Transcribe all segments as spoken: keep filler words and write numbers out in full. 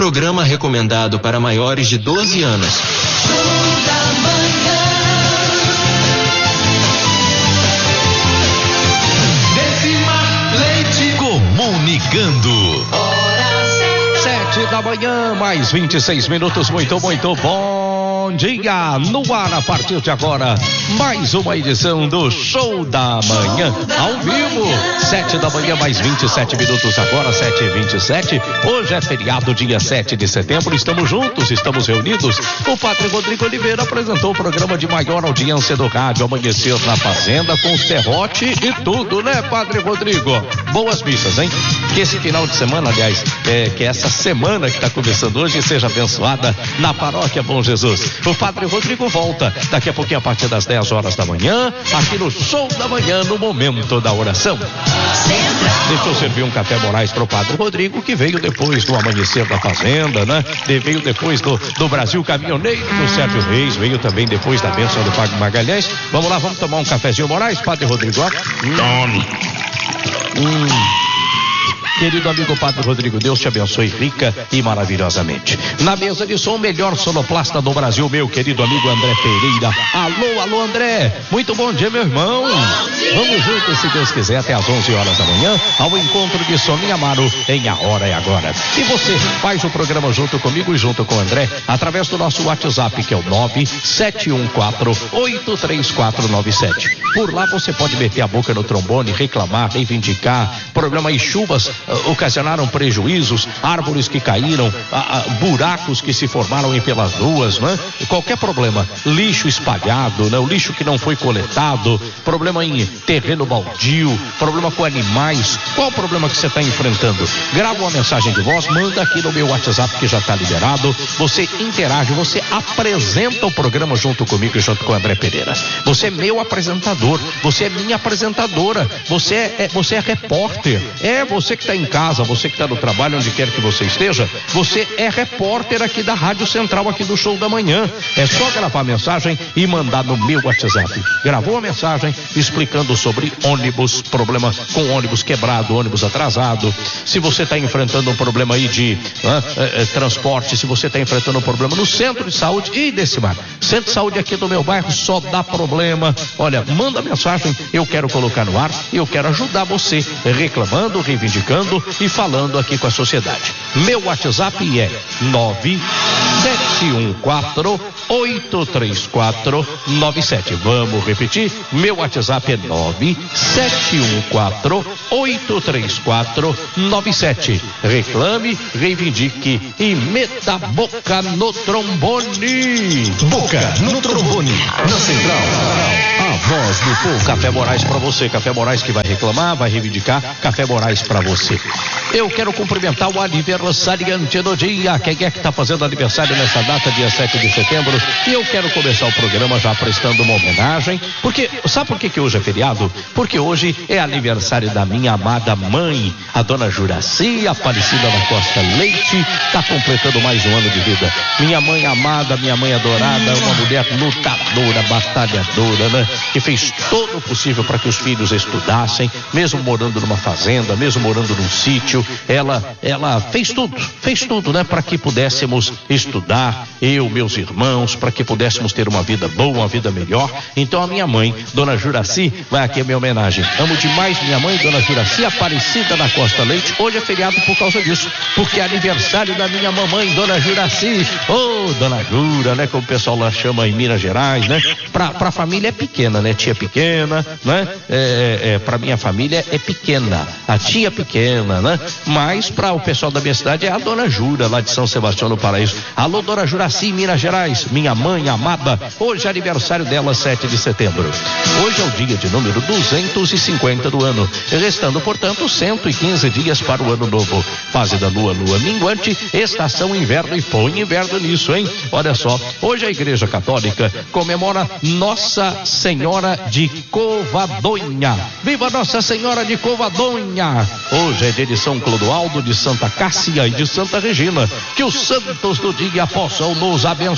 Programa recomendado para maiores de doze anos. Comunicando. Sete da manhã, mais vinte e seis minutos, muito, muito bom dia. No ar, a partir de agora, mais uma edição do Show da Manhã, ao vivo. Sete da manhã, mais vinte e sete minutos agora, sete e vinte e sete. Hoje é feriado, dia sete de setembro. Estamos juntos, estamos reunidos. O Padre Rodrigo Oliveira apresentou o programa de maior audiência do rádio, Amanhecer na Fazenda, com serrote e tudo, né, Padre Rodrigo? Boas missas, hein? Que esse final de semana, aliás, é, que essa semana que está começando hoje seja abençoada na Paróquia Bom Jesus. O Padre Rodrigo volta daqui a pouquinho a partir das dez horas da manhã, aqui no Show da Manhã, no momento da oração. Deixa eu servir um café Moraes para o Padre Rodrigo, que veio depois do Amanhecer da Fazenda, né? Veio depois do, do Brasil Caminhoneiro, do Sérgio Reis, veio também depois da bênção do Padre Magalhães. Vamos lá, vamos tomar um cafezinho Moraes, Padre Rodrigo. Nome. Hum. Querido amigo Padre Rodrigo, Deus te abençoe rica e maravilhosamente. Na mesa de som, melhor sonoplasta do Brasil, meu querido amigo André Pereira. Alô, alô, André. Muito bom dia, meu irmão. Vamos juntos, se Deus quiser, até às onze horas da manhã, ao encontro de Soninha Amaro em A Hora é Agora. E você faz o programa junto comigo e junto com o André, através do nosso WhatsApp, que é o nove sete um quatro oito três quatro nove sete. Por lá você pode meter a boca no trombone, reclamar, reivindicar, problema e chuvas ocasionaram prejuízos, árvores que caíram, a, a, buracos que se formaram em pelas ruas, né? Qualquer problema, lixo espalhado, né? O lixo que não foi coletado, problema em terreno baldio, problema com animais. Qual o problema que você está enfrentando? Grava uma mensagem de voz, manda aqui no meu WhatsApp que já está liberado. Você interage, você apresenta o programa junto comigo e junto com o André Pereira. Você é meu apresentador, você é minha apresentadora, você é, é, você é repórter, é você que está em casa, você que está no trabalho, onde quer que você esteja, você é repórter aqui da Rádio Central, aqui do Show da Manhã. É só gravar a mensagem e mandar no meu WhatsApp. Gravou a mensagem explicando sobre ônibus, problema com ônibus quebrado, ônibus atrasado. Se você está enfrentando um problema aí de né, é, é, transporte, se você está enfrentando um problema no centro de saúde, e desse mar, centro de saúde aqui do meu bairro só dá problema. Olha, manda mensagem, eu quero colocar no ar, eu quero ajudar você, reclamando, reivindicando e falando aqui com a sociedade. Meu WhatsApp é nove sete um quatro oito três quatro nove sete. Vamos repetir? Meu WhatsApp é nove sete um quatro oito três quatro nove sete. Reclame, reivindique e meta a boca no trombone. Boca no trombone, na Central. A voz do povo. Café Moraes pra você. Café Moraes que vai reclamar, vai reivindicar. Café Moraes pra você. Eu quero cumprimentar o aniversariante do dia. Quem é que tá fazendo aniversário nessa data, dia sete de setembro? E eu quero começar o programa já prestando uma homenagem. Porque, sabe por que que hoje é feriado? Porque hoje é aniversário da minha amada mãe, a dona Juraci Aparecida da Costa Leite. Tá completando mais um ano de vida. Minha mãe amada, minha mãe adorada, uma mulher lutadora, batalhadora, né? Que fez todo o possível para que os filhos estudassem, mesmo morando numa fazenda, mesmo morando num sítio. Ela, ela fez tudo, fez tudo, né? Para que pudéssemos estudar, eu, meus irmãos, para que pudéssemos ter uma vida boa, uma vida melhor. Então a minha mãe, dona Juraci, vai aqui a minha homenagem. Amo demais minha mãe, dona Juraci Aparecida da Costa Leite. Hoje é feriado por causa disso, porque é aniversário da minha mamãe, dona Juraci. Ô, oh, dona Jura, né? Como o pessoal lá chama em Minas Gerais, né? Pra, pra família é pequena, né? Tia pequena, né? É, é, pra minha família é pequena, a tia pequena, né? Mas para o pessoal da minha cidade é a dona Jura, lá de São Sebastião do Paraíso. Alô, dona Juraci, Minas Gerais, minha mãe amada. Hoje é aniversário dela, sete de setembro. Hoje é o dia de número duzentos e cinquenta do ano, restando, portanto, cento e quinze dias para o ano novo. Fase da lua, lua minguante, estação inverno, e põe inverno nisso, hein? Olha só, hoje a Igreja Católica comemora Nossa Senhora de Covadonha. Viva Nossa Senhora de Covadonha! Hoje é dia de São Clodoaldo, de Santa Cássia e de Santa Regina. Que os santos do dia possam nos abençoar.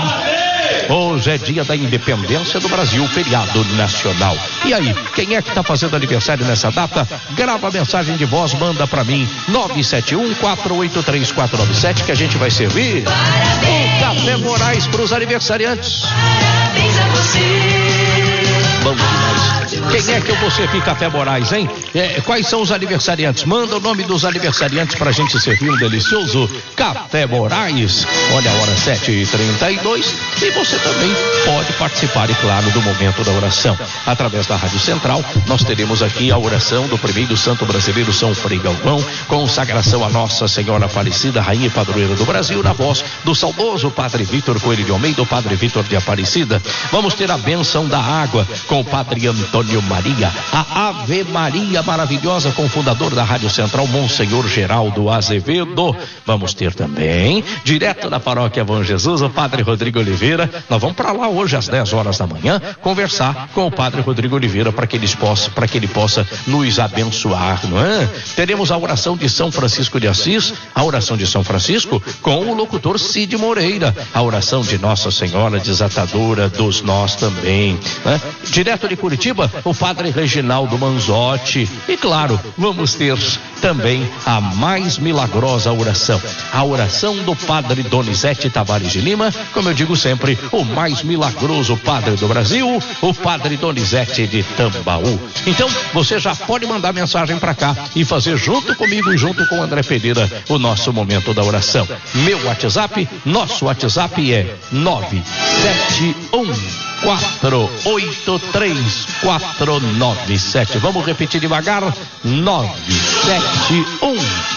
Hoje é dia da independência do Brasil, feriado nacional. E aí, quem é que tá fazendo aniversário nessa data? Grava a mensagem de voz, manda pra mim, nove sete um, quatro oito três, quatro nove sete, que a gente vai servir o Café Moraes pros aniversariantes. Parabéns a você. Vamos demais. Quem é que eu vou servir Café Moraes, hein? É, quais são os aniversariantes? Manda o nome dos aniversariantes pra gente servir um delicioso Café Moraes. Olha a hora, sete e trinta e dois. E você também pode participar, e claro, do momento da oração. Através da Rádio Central, nós teremos aqui a oração do primeiro santo brasileiro, São Frei Galvão, consagração a Nossa Senhora Aparecida, Rainha e Padroeira do Brasil, na voz do saudoso Padre Vitor Coelho de Almeida, o Padre Vitor de Aparecida. Vamos ter a bênção da água com o Padre Antônio Maria, a Ave Maria maravilhosa com o fundador da Rádio Central, Monsenhor Geraldo Azevedo. Vamos ter também, direto da Paróquia Bom Jesus, o Padre Rodrigo Oliveira. Nós vamos para lá hoje às dez horas da manhã conversar com o Padre Rodrigo Oliveira para que eles possam, para que ele possa nos abençoar, não é? Teremos a oração de São Francisco de Assis, a oração de São Francisco com o locutor Cid Moreira, a oração de Nossa Senhora Desatadora dos Nós também, né? Direto de Curitiba, o Padre Reginaldo Manzotti. E claro, vamos ter também a mais milagrosa oração, a oração do Padre Donizete Tavares de Lima, como eu digo sempre, o mais milagroso padre do Brasil, o Padre Donizete de Tambaú. Então, você já pode mandar mensagem para cá e fazer junto comigo e junto com o André Pereira o nosso momento da oração. Meu WhatsApp, nosso WhatsApp é nove sete um quatro oito três quatro nove sete. Vamos repetir devagar. nove sete um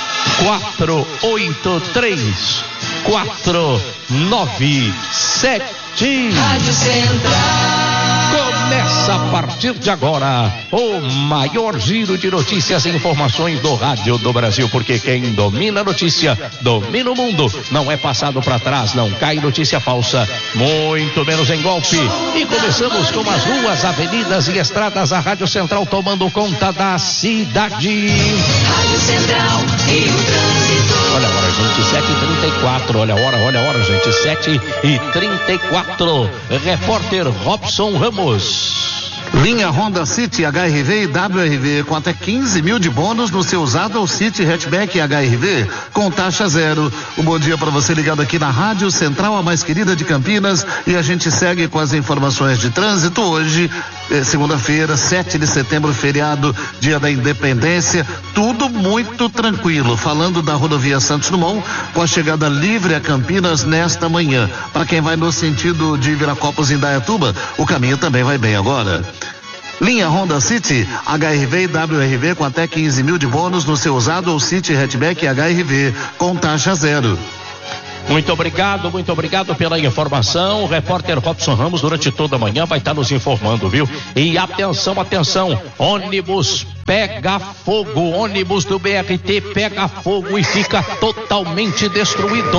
quatro oito três quatro nove sete. Rádio Central. Começa a partir de agora o maior giro de notícias e informações do rádio do Brasil, porque quem domina a notícia domina o mundo. Não é passado para trás, não cai notícia falsa, muito menos em golpe. E começamos com as ruas, avenidas e estradas, a Rádio Central tomando conta da cidade. Rádio Central e o trânsito. Olha a hora, gente, sete e trinta e quatro. Olha a hora, olha a hora, gente, sete e trinta e quatro. Repórter Robson Ramos. Linha Honda City H R V e W R V com até quinze mil de bônus no seu usado ou City Hatchback H R V com taxa zero. Um bom dia para você ligado aqui na Rádio Central, a mais querida de Campinas, e a gente segue com as informações de trânsito hoje, eh, segunda-feira, sete de setembro, feriado, dia da independência, tudo muito tranquilo. Falando da rodovia Santos Dumont, com a chegada livre a Campinas nesta manhã. Para quem vai no sentido de Viracopos e Indaiatuba, o caminho também vai bem agora. Linha Honda City, H R V e W R V com até quinze mil de bônus no seu usado ou City Hatchback H R V com taxa zero. Muito obrigado, muito obrigado pela informação. O repórter Robson Ramos durante toda a manhã vai estar nos informando, viu? E atenção, atenção, ônibus pega fogo, ônibus do B R T pega fogo e fica totalmente destruído.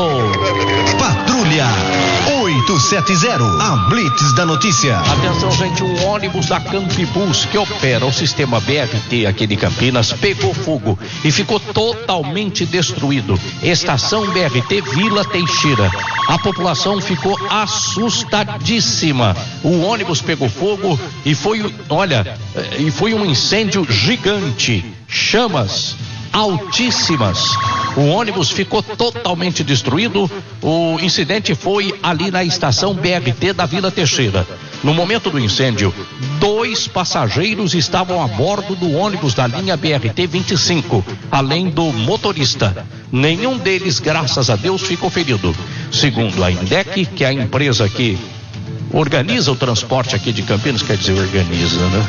Patrulha oito sete zero, a Blitz da notícia. Atenção, gente, um ônibus da Campibus que opera o sistema B R T aqui de Campinas pegou fogo e ficou totalmente destruído. Estação B R T Vila Teixeira. A população ficou assustadíssima. O ônibus pegou fogo e foi, olha, e foi um incêndio gigante. Chamas altíssimas. O ônibus ficou totalmente destruído. O incidente foi ali na estação B R T da Vila Teixeira. No momento do incêndio, dois passageiros estavam a bordo do ônibus da linha B R T vinte e cinco, além do motorista. Nenhum deles, graças a Deus, ficou ferido. Segundo a INDEC, que é a empresa que organiza o transporte aqui de Campinas, quer dizer, organiza, né?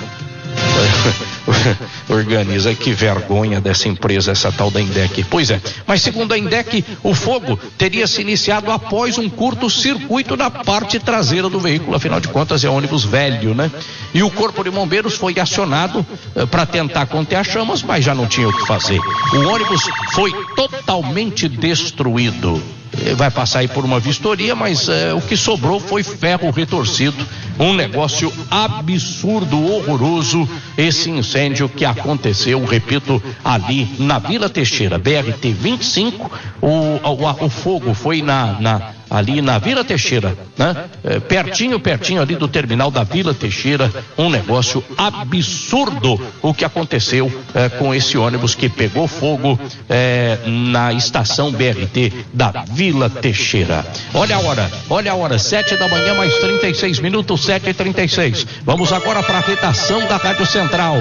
Organiza, que vergonha dessa empresa, essa tal da INDEC. Pois é, mas segundo a INDEC, o fogo teria se iniciado após um curto-circuito na parte traseira do veículo, afinal de contas é ônibus velho, né? E o corpo de bombeiros foi acionado eh, para tentar conter as chamas, mas já não tinha o que fazer. O ônibus foi totalmente destruído. Vai passar aí por uma vistoria, mas é, o que sobrou foi ferro retorcido. Um negócio absurdo, horroroso, esse incêndio que aconteceu, repito, ali na Vila Teixeira, B R T vinte e cinco. O, o, o fogo foi na, na, ali na Vila Teixeira, né? É, pertinho, pertinho ali do terminal da Vila Teixeira, um negócio absurdo o que aconteceu é, com esse ônibus que pegou fogo é, na estação B R T da Vila Teixeira. Olha a hora, olha a hora, sete da manhã mais trinta e seis minutos, sete e trinta e seis. Vamos agora para a redação da Rádio Central.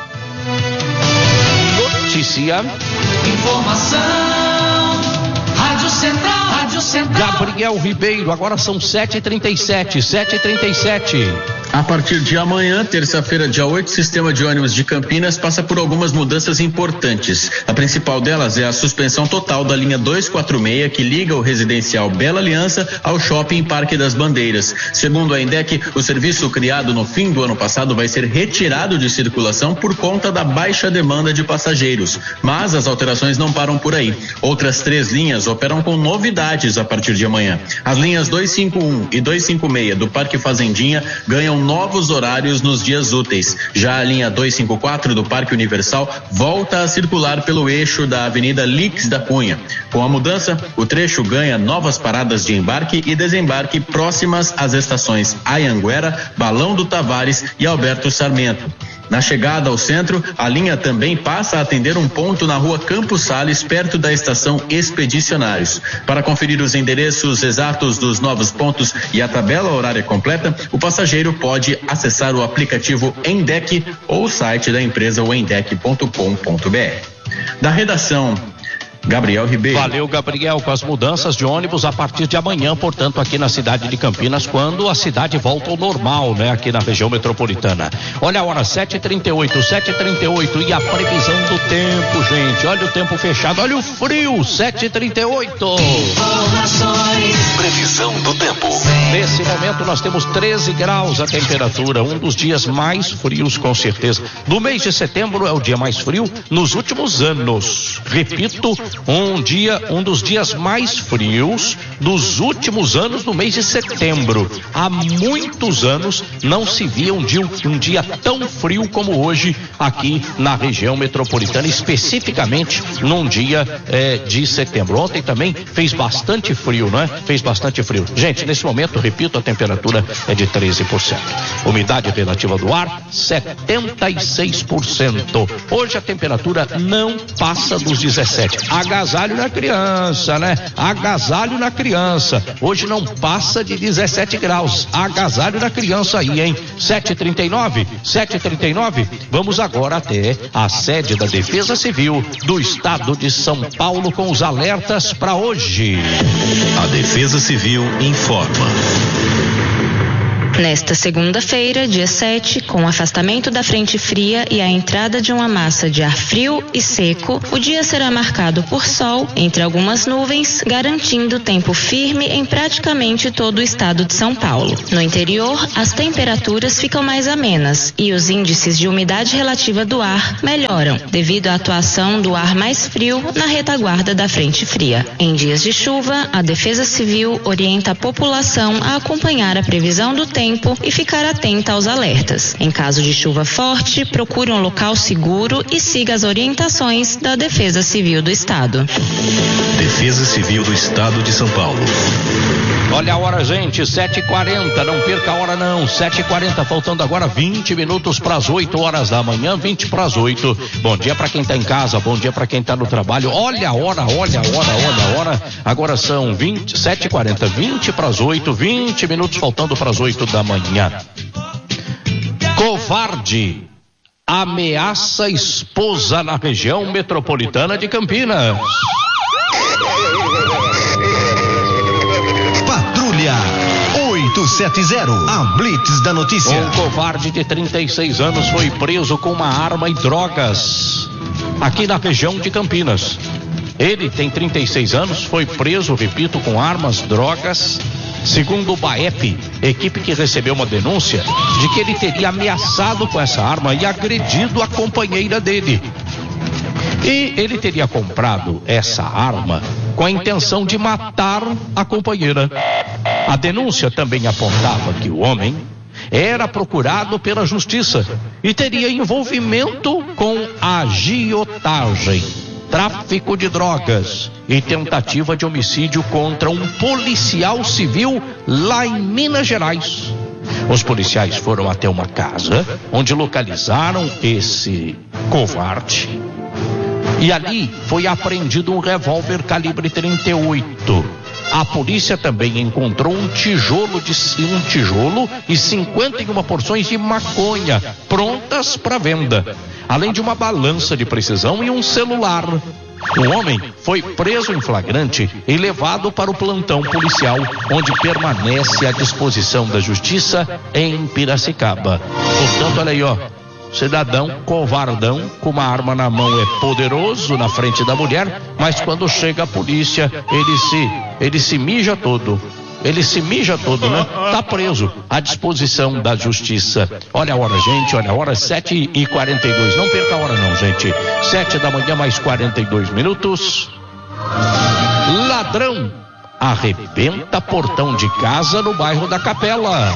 Notícia. Informação. Rádio Central. Rádio Central. Gabriel Ribeiro, agora são sete e trinta e sete, sete e trinta e sete. A partir de amanhã, terça-feira, dia oito, o sistema de ônibus de Campinas passa por algumas mudanças importantes. A principal delas é a suspensão total da linha duzentos e quarenta e seis, que liga o residencial Bela Aliança ao shopping Parque das Bandeiras. Segundo a INDEC, o serviço criado no fim do ano passado vai ser retirado de circulação por conta da baixa demanda de passageiros. Mas as alterações não param por aí. Outras três linhas operam com novidades a partir de amanhã. As linhas duzentos e cinquenta e um e duzentos e cinquenta e seis do Parque Fazendinha ganham novos horários nos dias úteis. Já a linha duzentos e cinquenta e quatro do Parque Universal volta a circular pelo eixo da Avenida Lix da Cunha. Com a mudança, o trecho ganha novas paradas de embarque e desembarque próximas às estações Ayanguera, Balão do Tavares e Alberto Sarmento. Na chegada ao centro, a linha também passa a atender um ponto na rua Campos Sales, perto da estação Expedicionários. Para conferir os endereços exatos dos novos pontos e a tabela horária completa, o passageiro pode acessar o aplicativo Endec ou o site da empresa, o endec ponto com ponto br. Da redação, Gabriel Ribeiro. Valeu, Gabriel, com as mudanças de ônibus a partir de amanhã, portanto, aqui na cidade de Campinas, quando a cidade volta ao normal, né, aqui na região metropolitana. Olha a hora, sete e trinta e oito, sete e trinta e oito, e a previsão do tempo, gente, olha o tempo fechado, olha o frio, sete e trinta e oito. Informações. Previsão do tempo. Nesse momento nós temos treze graus a temperatura, um dos dias mais frios, com certeza. No mês de setembro é o dia mais frio nos últimos anos. Repito, um dia, um dos dias mais frios dos últimos anos no mês de setembro. Há muitos anos não se via um dia, um dia tão frio como hoje aqui na região metropolitana, especificamente num dia eh, de setembro. Ontem também fez bastante frio, não é? Fez bastante frio. Gente, nesse momento, repito, a temperatura é de treze por cento. Umidade relativa do ar, setenta e seis por cento. Hoje a temperatura não passa dos dezessete. Agasalho na criança, né? Agasalho na criança. Hoje não passa de dezessete graus. Agasalho na criança aí, hein? sete e trinta e nove, sete e trinta e nove. Vamos agora até a sede da Defesa Civil do Estado de São Paulo com os alertas para hoje. A Defesa Civil informa. Nesta segunda-feira, dia sete, com o afastamento da frente fria e a entrada de uma massa de ar frio e seco, o dia será marcado por sol, entre algumas nuvens, garantindo tempo firme em praticamente todo o estado de São Paulo. No interior, as temperaturas ficam mais amenas e os índices de umidade relativa do ar melhoram, devido à atuação do ar mais frio na retaguarda da frente fria. Em dias de chuva, a Defesa Civil orienta a população a acompanhar a previsão do tempo e ficar atenta aos alertas. Em caso de chuva forte, procure um local seguro e siga as orientações da Defesa Civil do Estado. Defesa Civil do Estado de São Paulo. Olha a hora, gente, sete e quarenta, não perca a hora não, sete e quarenta, faltando agora vinte minutos para as oito horas da manhã, vinte para as oito. Bom dia para quem está em casa, bom dia para quem está no trabalho. Olha a hora, olha a hora, olha a hora. Agora são vinte, sete e quarenta, vinte para as oito, vinte minutos faltando para as oito da manhã. Covarde ameaça esposa na região metropolitana de Campinas. Patrulha oito sete zero, a Blitz da notícia. Um covarde de trinta e seis anos foi preso com uma arma e drogas aqui na região de Campinas. Ele tem trinta e seis anos, foi preso, repito, com armas, drogas. Segundo o BAEP, equipe que recebeu uma denúncia de que ele teria ameaçado com essa arma e agredido a companheira dele. E ele teria comprado essa arma com a intenção de matar a companheira. A denúncia também apontava que o homem era procurado pela justiça e teria envolvimento com agiotagem. tráfico de drogas e tentativa de homicídio contra um policial civil lá em Minas Gerais. Os policiais foram até uma casa onde localizaram esse covarde e ali foi apreendido um revólver calibre trinta e oito. A polícia também encontrou um tijolo de um tijolo e cinquenta e uma porções de maconha prontas para venda, além de uma balança de precisão e um celular. O homem foi preso em flagrante e levado para o plantão policial, onde permanece à disposição da justiça em Piracicaba. Portanto, olha aí, ó. Cidadão covardão, com uma arma na mão, é poderoso na frente da mulher, mas quando chega a polícia, ele se, ele se mija todo. Ele se mija todo, né? Tá preso à disposição da justiça. Olha a hora, gente, olha a hora, sete e quarenta e dois. Não perca a hora não, gente. Sete da manhã, mais quarenta e dois minutos. Ladrão arrebenta portão de casa no bairro da Capela.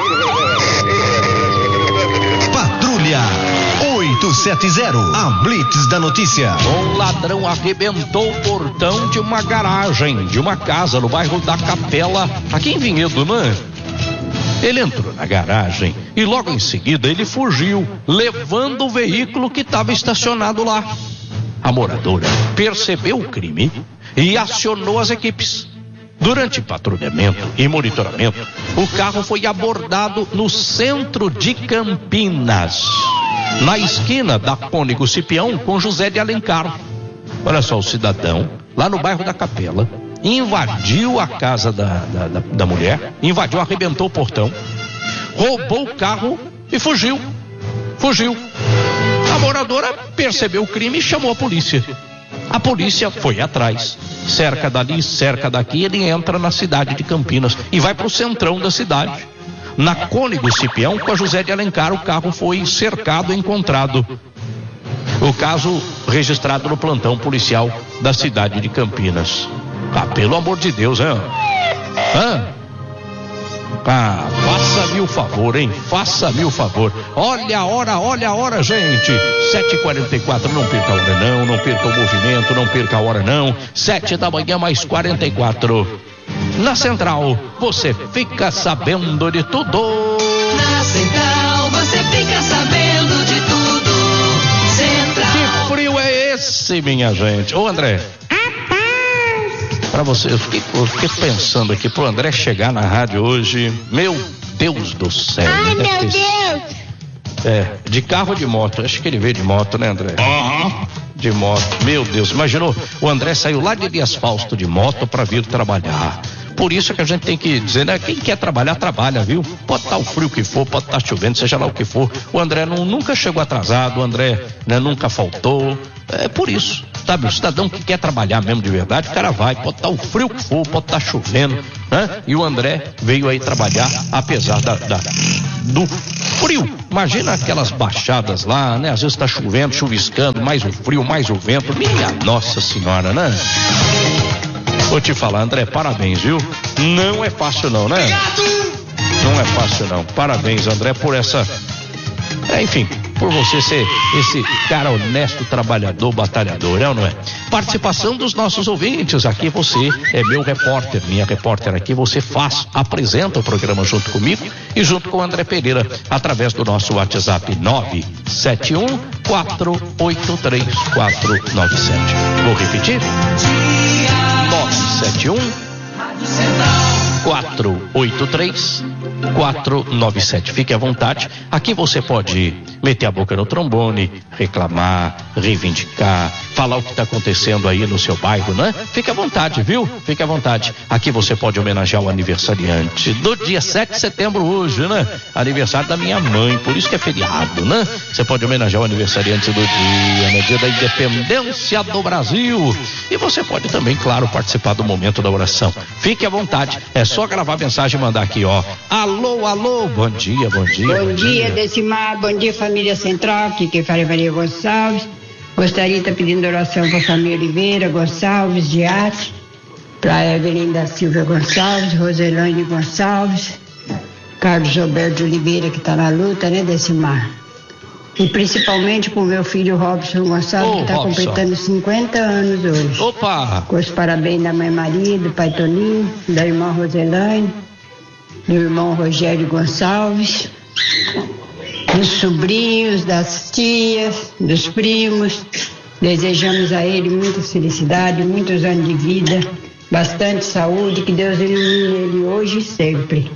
Patrulha oito sete zero, a Blitz da notícia. Um ladrão arrebentou o portão de uma garagem, de uma casa no bairro da Capela, aqui em Vinhedo, né? Ele entrou na garagem e logo em seguida ele fugiu, levando o veículo que estava estacionado lá. A moradora percebeu o crime e acionou as equipes. Durante patrulhamento e monitoramento, o carro foi abordado no centro de Campinas, na esquina da Cônigo Cipião com José de Alencar. Olha só, o cidadão, lá no bairro da Capela, invadiu a casa da, da, da, da mulher, invadiu, arrebentou o portão, roubou o carro e fugiu. Fugiu. A moradora percebeu o crime e chamou a polícia. A polícia foi atrás, cerca dali, cerca daqui, ele entra na cidade de Campinas e vai para o centrão da cidade. Na Cônigo Cipião, com a José de Alencar, o carro foi cercado e encontrado. O caso registrado no plantão policial da cidade de Campinas. Ah, pelo amor de Deus, hein? Hã? Ah, faça-me o favor, hein? Faça-me o favor. Olha a hora, olha a hora, gente. sete e quarenta e quatro, não perca a hora não, não perca o movimento, não perca a hora não. Sete da manhã, mais quarenta e quatro. Na Central, você fica sabendo de tudo. Na Central, você fica sabendo de tudo. Central. Que frio é esse, minha gente? Ô, André. Pra você, eu fiquei, eu fiquei pensando aqui pro André chegar na rádio hoje. Meu Deus do céu. Ai, meu ter... Deus. É, de carro ou de moto? Acho que ele veio de moto, né, André? Aham. Uhum. De moto. Meu Deus, imaginou? O André saiu lá de Elias Fausto de moto pra vir trabalhar. Por isso que a gente tem que dizer, né? Quem quer trabalhar, trabalha, viu? Pode estar o frio que for, pode estar chovendo, seja lá o que for. O André não, nunca chegou atrasado, o André, né, nunca faltou. É por isso, sabe? O cidadão que quer trabalhar mesmo de verdade, o cara vai. Pode estar o frio que for, pode estar chovendo, né? E o André veio aí trabalhar, apesar da, da do frio. Imagina aquelas baixadas lá, né? Às vezes está chovendo, chuviscando, mais o frio, mais o vento. Minha Nossa Senhora, né? Vou te falar, André, parabéns, viu? Não é fácil não, né? Não é fácil não. Parabéns, André, por essa... É, enfim, por você ser esse cara honesto, trabalhador, batalhador, é ou não é? Participação dos nossos ouvintes. Aqui você é meu repórter, minha repórter aqui. Você faz, apresenta o programa junto comigo e junto com o André Pereira, através do nosso WhatsApp nove sete um, quatro oito três, quatro nove sete. Vou repetir? nove sete um, quatro oito três, quatro nove sete. Fique à vontade. Aqui você pode meter a boca no trombone, reclamar, reivindicar, falar o que está acontecendo aí no seu bairro, né? Fique à vontade, viu? Fique à vontade. Aqui você pode homenagear o aniversariante do dia sete de setembro hoje, né? Aniversário da minha mãe, por isso que é feriado, né? Você pode homenagear o aniversariante do dia, no dia da independência do Brasil. E você pode também, claro, participar do momento da oração. Fique à vontade. É só gravar mensagem e mandar aqui, ó. Alô, alô, bom dia, bom dia. Bom, bom dia, dia, Decimar, bom dia, família Central, aqui quem fala é Maria Gonçalves. Gostaria de estar pedindo oração para a família Oliveira Gonçalves de Arte, para Evelyn da Silva Gonçalves, Roselane Gonçalves, Carlos Roberto de Oliveira, que está na luta, né, Decimar? E principalmente pro meu filho Robson Gonçalves, Ô, que está Robson. completando cinquenta anos hoje. Opa! Com os parabéns da mãe Maria, do pai Toninho, da irmã Roselaine, do irmão Rogério Gonçalves, dos sobrinhos, das tias, dos primos. Desejamos a ele muita felicidade, muitos anos de vida, bastante saúde, que Deus ilumine ele hoje e sempre.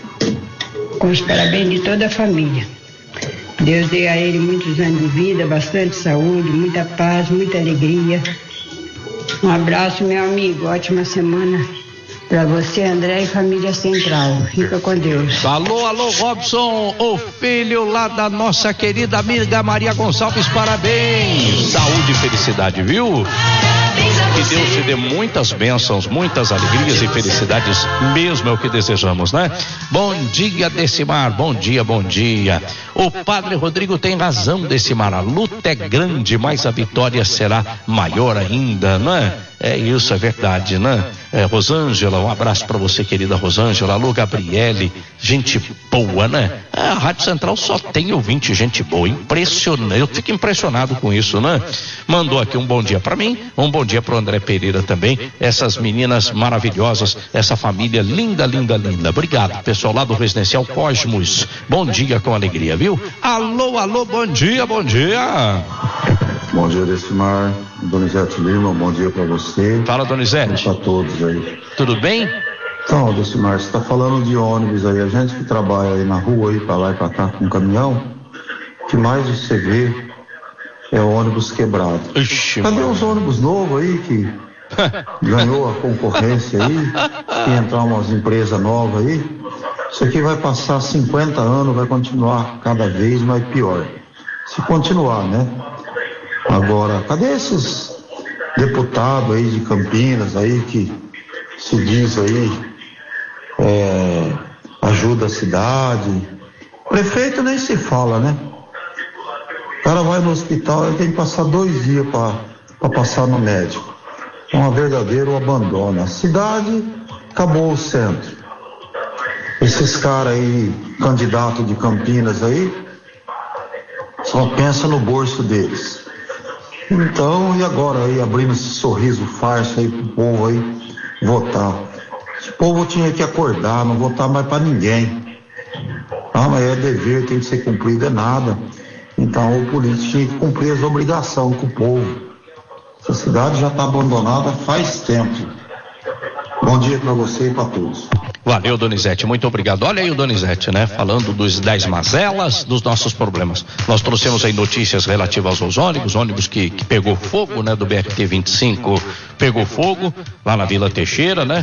Com os parabéns de toda a família. Deus dê a ele muitos anos de vida, bastante saúde, muita paz, muita alegria. Um abraço, meu amigo. Ótima semana para você, André, e família Central. Fica com Deus. Alô, alô, Robson, o filho lá da nossa querida amiga Maria Gonçalves, parabéns. Saúde e felicidade, viu? Que Deus te dê muitas bênçãos, muitas alegrias e felicidades, mesmo é o que desejamos, né? Bom dia, Decimar, bom dia, bom dia. O padre Rodrigo tem razão, Decimar, a luta é grande, mas a vitória será maior ainda, né? É isso, é verdade, né? É, Rosângela, um abraço pra você, querida Rosângela. Alô, Gabriele, gente boa, né? A Rádio Central só tem ouvinte, gente boa, impressionante, eu fico impressionado com isso, né? Mandou aqui um bom dia pra mim, um bom dia pro André Pereira também, essas meninas maravilhosas, essa família linda, linda, linda. Obrigado, pessoal lá do Residencial Cosmos, bom dia com alegria, viu? Alô, alô, bom dia, bom dia. Bom dia, Decimar, Donizete Lima, bom dia pra você. Fala, Donizete. Pra todos aí. Tudo bem? Então, Decimar, você tá falando de ônibus aí, a gente que trabalha aí na rua, aí pra lá e pra cá com caminhão, o que mais você vê é ônibus quebrado. Ixi, Cadê mano. os ônibus novos aí que ganhou a concorrência aí, que entrar umas empresas novas aí? Isso aqui vai passar cinquenta anos, vai continuar cada vez mais pior. Se continuar, né? Agora, cadê esses deputados aí de Campinas aí que se diz aí é, ajuda a cidade? Prefeito nem se fala, né? O cara vai no hospital e tem que passar dois dias para passar no médico. É um verdadeiro abandono. A cidade acabou o centro. Esses caras aí, candidato de Campinas aí, só pensa no bolso deles. Então, e agora aí, abrindo esse sorriso farsa aí pro povo aí votar? Esse povo tinha que acordar, não votar mais pra ninguém. Ah, mas é dever, tem que ser cumprido, é nada. Então, o político tinha que cumprir as obrigações com o povo. Essa cidade já está abandonada faz tempo. Bom dia para você e para todos. Valeu, Donizete, muito obrigado. Olha aí o Donizete, né? Falando dos, das mazelas, dos nossos problemas. Nós trouxemos aí notícias relativas aos ônibus, ônibus que, que pegou fogo, né? Do B R T vinte e cinco, pegou fogo lá na Vila Teixeira, né?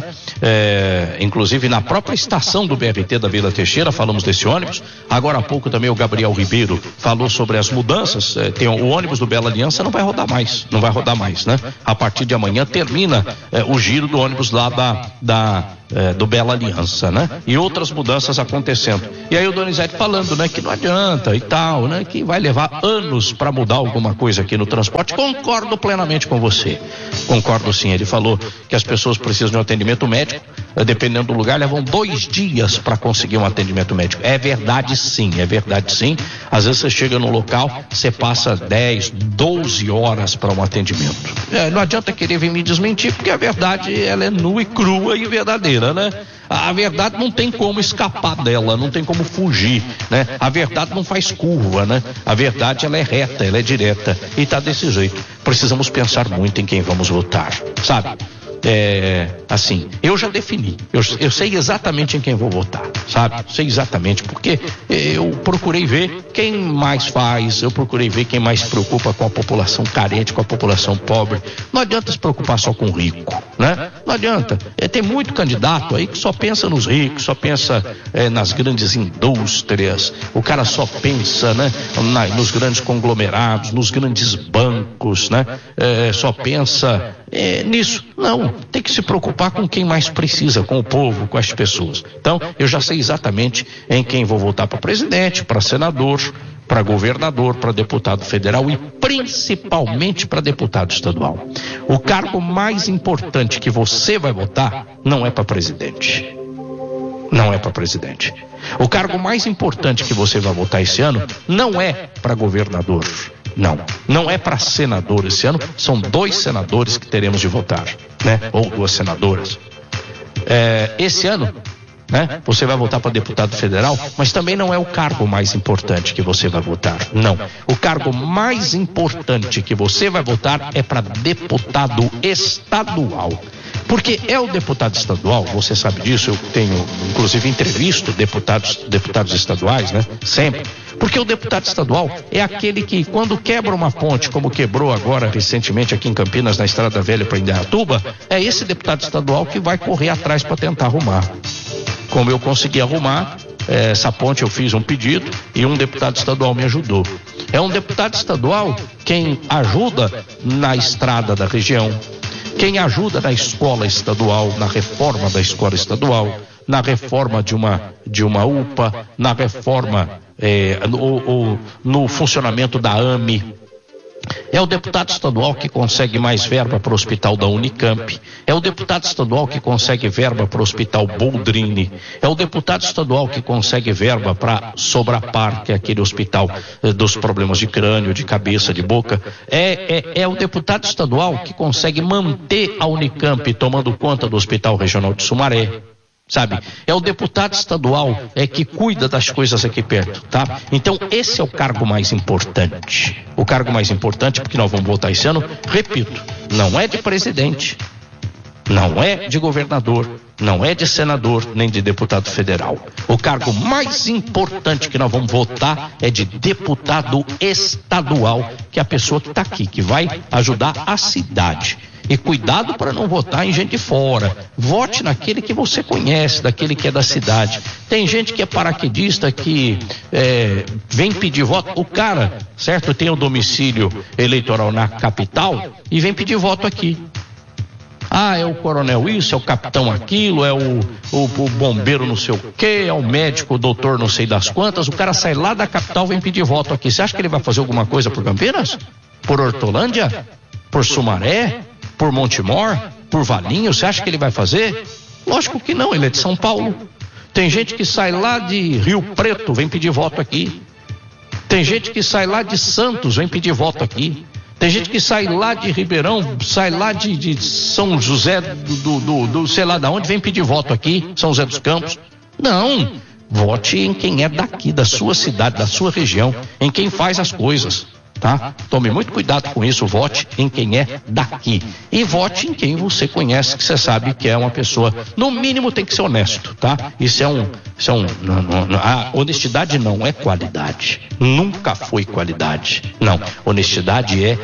É, inclusive na própria estação do B R T da Vila Teixeira, falamos desse ônibus. Agora há pouco também o Gabriel Ribeiro falou sobre as mudanças. É, tem o, o ônibus do Bela Aliança não vai rodar mais, não vai rodar mais, né? A partir de amanhã termina é, o giro do ônibus lá da, da É, do Bela Aliança, né? E outras mudanças acontecendo. E aí o Donizete falando, né? Que não adianta e tal, né? Que vai levar anos para mudar alguma coisa aqui no transporte. Concordo plenamente com você. Concordo sim. Ele falou que as pessoas precisam de um atendimento médico. Dependendo do lugar, levam dois dias para conseguir um atendimento médico. É verdade sim, é verdade sim. Às vezes você chega no local, você passa dez, doze horas para um atendimento. É, não adianta querer vir me desmentir, porque a verdade ela é nua e crua e verdadeira, né? A verdade não tem como escapar dela, não tem como fugir, né? A verdade não faz curva, né? A verdade ela é reta, ela é direta e tá desse jeito. Precisamos pensar muito em quem vamos votar, sabe? É, assim, eu já defini, eu, eu sei exatamente em quem vou votar, sabe? Sei exatamente, porque eu procurei ver quem mais faz, eu procurei ver quem mais se preocupa com a população carente, com a população pobre. Não adianta se preocupar só com o rico, né? Não adianta. É, tem muito candidato aí que só pensa nos ricos, só pensa é, nas grandes indústrias, o cara só pensa, né? Na, nos grandes conglomerados, nos grandes bancos, né? É, só pensa é, nisso. Não, tem que se preocupar com quem mais precisa, com o povo, com as pessoas. Então, eu já sei exatamente em quem vou votar para presidente, para senador, para governador, para deputado federal e principalmente para deputado estadual. O cargo mais importante que você vai votar não é para presidente. Não é para presidente. O cargo mais importante que você vai votar esse ano não é para governador. Não, não é para senador esse ano. São dois senadores que teremos de votar, né? Ou duas senadoras. É, esse ano, né? Você vai votar para deputado federal, mas também não é o cargo mais importante que você vai votar. Não. O cargo mais importante que você vai votar é para deputado estadual. Porque é o deputado estadual, você sabe disso, eu tenho, inclusive, entrevisto deputados, deputados estaduais, né? Sempre. Porque o deputado estadual é aquele que, quando quebra uma ponte, como quebrou agora recentemente aqui em Campinas, na Estrada Velha para Indaiatuba, é esse deputado estadual que vai correr atrás para tentar arrumar. Como eu consegui arrumar eh, essa ponte, eu fiz um pedido e um deputado estadual me ajudou. É um deputado estadual quem ajuda na estrada da região, quem ajuda na escola estadual, na reforma da escola estadual, na reforma de uma, de uma U P A, na reforma, eh, no, no funcionamento da A M E. É o deputado estadual que consegue mais verba para o hospital da Unicamp. É o deputado estadual que consegue verba para o hospital Boldrini. É o deputado estadual que consegue verba para Sobrapar, que é aquele hospital eh, dos problemas de crânio, de cabeça, de boca. É, é, é o deputado estadual que consegue manter a Unicamp tomando conta do Hospital Regional de Sumaré. Sabe? É o deputado estadual é que cuida das coisas aqui perto, tá? Então esse é o cargo mais importante. O cargo mais importante, porque nós vamos votar esse ano, repito, não é de presidente, não é de governador, não é de senador, nem de deputado federal. O cargo mais importante que nós vamos votar é de deputado estadual, que é a pessoa que está aqui, que vai ajudar a cidade. E cuidado para não votar em gente de fora. Vote naquele que você conhece, daquele que é da cidade. Tem gente que é paraquedista, que é, vem pedir voto. O cara, certo, tem o domicílio eleitoral na capital e vem pedir voto aqui. Ah, é o coronel isso, é o capitão aquilo, é o, o, o bombeiro não sei o quê, é o médico, o doutor não sei das quantas. O cara sai lá da capital e vem pedir voto aqui. Você acha que ele vai fazer alguma coisa por Campinas? Por Hortolândia? Por Sumaré? Por Montemor? Por Valinho? Você acha que ele vai fazer? Lógico que não, ele é de São Paulo. Tem gente que sai lá de Rio Preto, vem pedir voto aqui. Tem gente que sai lá de Santos, vem pedir voto aqui. Tem gente que sai lá de Ribeirão, sai lá de, de São José do, do, do, do sei lá de onde, vem pedir voto aqui, São José dos Campos. Não, vote em quem é daqui, da sua cidade, da sua região, em quem faz as coisas. Tá? Tome muito cuidado com isso, vote em quem é daqui e vote em quem você conhece, que você sabe que é uma pessoa, no mínimo tem que ser honesto, tá? Isso é um, isso é um não, não, a honestidade não é qualidade, nunca foi qualidade, não, honestidade é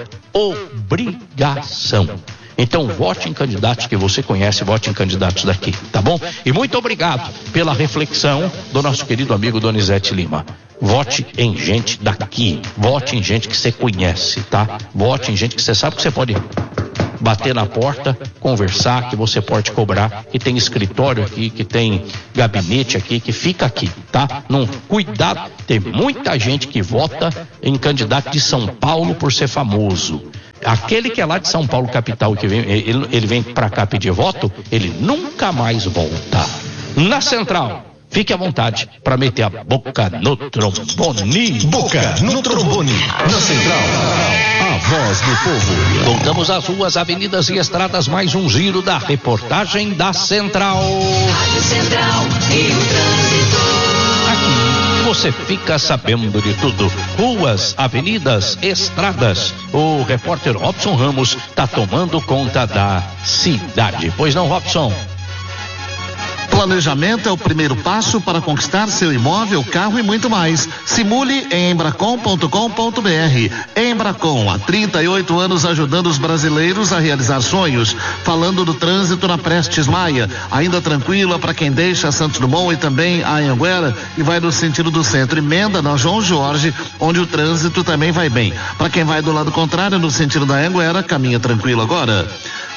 obrigação. Então vote em candidatos que você conhece, vote em candidatos daqui, tá bom? E muito obrigado pela reflexão do nosso querido amigo Donizete Lima. Vote em gente daqui, vote em gente que você conhece, tá? Vote em gente que você sabe que você pode bater na porta, conversar, que você pode cobrar, que tem escritório aqui, que tem gabinete aqui, que fica aqui, tá? Não, cuidado, tem muita gente que vota em candidato de São Paulo por ser famoso. Aquele que é lá de São Paulo, capital, que vem, ele, ele vem pra cá pedir voto, ele nunca mais volta. Na Central, fique à vontade para meter a boca no trombone. Boca no trombone. Na Central, a voz do povo. Voltamos às ruas, avenidas e estradas, mais um giro da reportagem da Central. Rádio Central e o trânsito. Aqui você fica sabendo de tudo. Ruas, avenidas, estradas. O repórter Robson Ramos está tomando conta da cidade. Pois não, Robson? Planejamento é o primeiro passo para conquistar seu imóvel, carro e muito mais. Simule em embracon ponto com ponto br. Embracon, há trinta e oito anos ajudando os brasileiros a realizar sonhos. Falando do trânsito na Prestes Maia, ainda tranquila para quem deixa Santos Dumont e também a Anhanguera e vai no sentido do centro. Emenda na João Jorge, onde o trânsito também vai bem. Para quem vai do lado contrário, no sentido da Anhanguera, caminha tranquilo agora.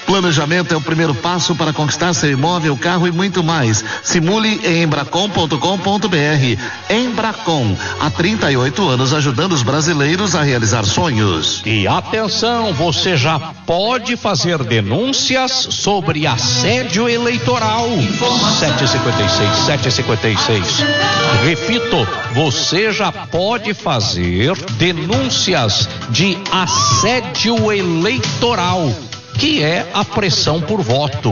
Planejamento é o primeiro passo para conquistar seu imóvel, carro e muito mais. Simule em embracon ponto com ponto br. Embracon, há trinta e oito anos ajudando os brasileiros a realizar sonhos. E atenção, você já pode fazer denúncias sobre assédio eleitoral. sete e cinquenta e seis, sete e cinquenta e seis. Repito, você já pode fazer denúncias de assédio eleitoral, que é a pressão por voto.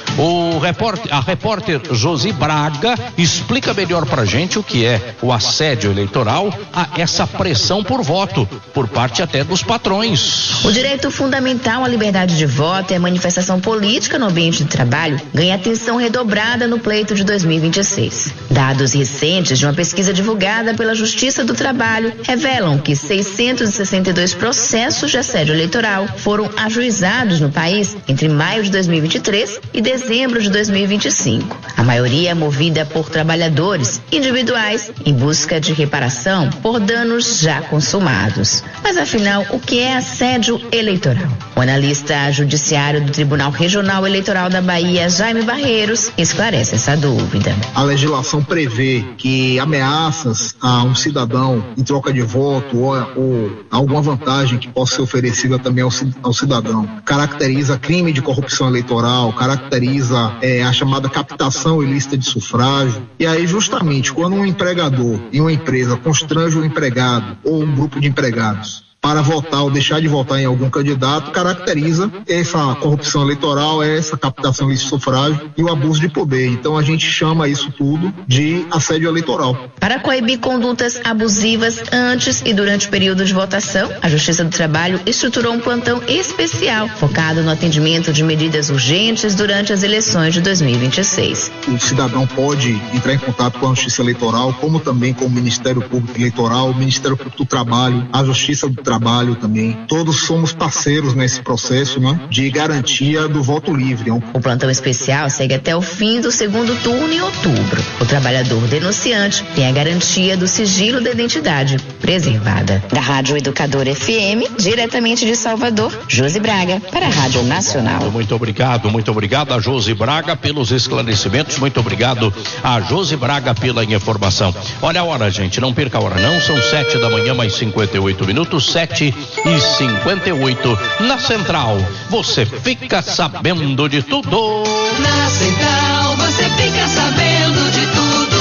O repórter, a repórter Josi Braga explica melhor pra gente o que é o assédio eleitoral, a essa pressão por voto, por parte até dos patrões. O direito fundamental à liberdade de voto e a manifestação política no ambiente de trabalho ganha atenção redobrada no pleito de dois mil e vinte e seis. Dados recentes de uma pesquisa divulgada pela Justiça do Trabalho revelam que seiscentos e sessenta e dois processos de assédio eleitoral foram ajuizados no país entre maio de dois mil e vinte e três e dezembro de dois mil e vinte e cinco. A maioria é movida por trabalhadores individuais em busca de reparação por danos já consumados. Mas afinal, o que é assédio eleitoral? O analista judiciário do Tribunal Regional Eleitoral da Bahia, Jaime Barreiros, esclarece essa dúvida. A legislação prevê que ameaças a um cidadão em troca de voto ou, ou alguma vantagem que possa ser oferecida também ao, ao cidadão caracteriza crime de corrupção eleitoral, caracteriza É, a chamada captação ilícita de sufrágio. E aí, justamente, quando um empregador em uma empresa constrange um empregado ou um grupo de empregados para votar ou deixar de votar em algum candidato, caracteriza essa corrupção eleitoral, essa captação ilícita de sufrágio e o abuso de poder. Então a gente chama isso tudo de assédio eleitoral. Para coibir condutas abusivas antes e durante o período de votação, a Justiça do Trabalho estruturou um plantão especial focado no atendimento de medidas urgentes durante as eleições de dois mil e vinte e seis. O cidadão pode entrar em contato com a Justiça Eleitoral, como também com o Ministério Público Eleitoral, o Ministério Público do Trabalho, a Justiça do Trabalho Trabalho também. Todos somos parceiros nesse processo, né, de garantia do voto livre. O plantão especial segue até o fim do segundo turno em outubro. O trabalhador denunciante tem a garantia do sigilo da identidade preservada. Da Rádio Educador F M, diretamente de Salvador, Josi Braga, para a Rádio Nacional. Muito obrigado, muito obrigado a Josi Braga pelos esclarecimentos, muito obrigado a Josi Braga pela informação. Olha a hora, gente, não perca a hora não, são sete da manhã, mais cinquenta e oito minutos, sete e cinquenta e oito. Na Central, você fica sabendo de tudo. Na Central, você fica sabendo de tudo.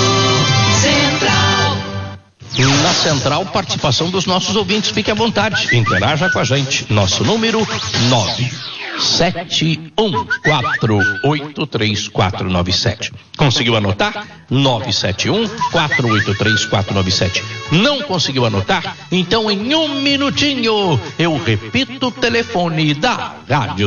Central. Na Central, participação dos nossos ouvintes, fique à vontade, interaja com a gente. Nosso número nove sete um quatro oito três quatro nove sete. Conseguiu anotar? nove sete um quatro oito três quatro nove sete. Não conseguiu anotar? Então em um minutinho eu repito o telefone da Rádio